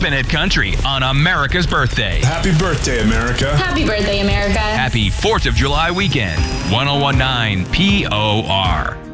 Rippin' It Country on America's birthday. Happy birthday, America. Happy birthday, America. Happy 4th of July weekend. 1019 POR.